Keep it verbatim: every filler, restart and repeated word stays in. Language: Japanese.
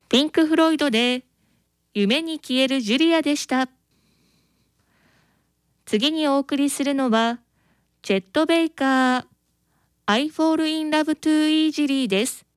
ピンク・フロイドで夢に消えるジュリアでした。次にお送りするのはチェット・ベイカー I Fall in Love Too Easily です。